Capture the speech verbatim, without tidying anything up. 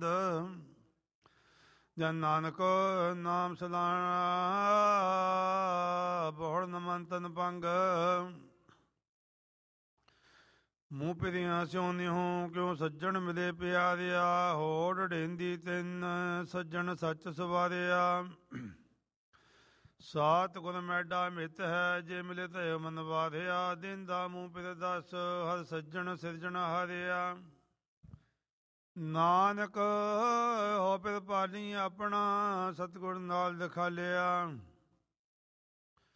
ਆਨੰਦ। ਜਨ ਨਾਨਕ ਨਾਮ ਸਲਾਣਾ ਬਹੁੜ ਨ ਮਨ ਤਨ ਭੰਗ। ਮੂੰਹ ਪਿਰੀਆਂ ਸਿਉ ਨਿਹੋ ਕਿਉ ਸੱਜਣ ਮਿਲੇ ਪਿਆਰਿਆ। ਹੋੜ ਢੇਂਦੀ ਤਿੰਨ ਸੱਜਣ ਸੱਚ ਸਵਾਰਿਆ। ਸਾਤ ਗੁਣ ਮੈਡਾ ਮਿਤ ਹੈ ਜੇ ਮਿਲੇ ਤੈ ਮਨ ਵਾਰਿਆ। ਦਿਨ ਦਾ ਮੂੰਹ ਪਿਰ ਦਸ ਹਰ ਸੱਜਣ ਸਿਰਜਣ ਹਾਰਿਆ। ਨਾਨਕ ਹੋ ਪਿਰ ਪਾਲੀ ਆਪਣਾ ਸਤਿਗੁਰ ਨਾਲ ਦਿਖਾਲਿਆ।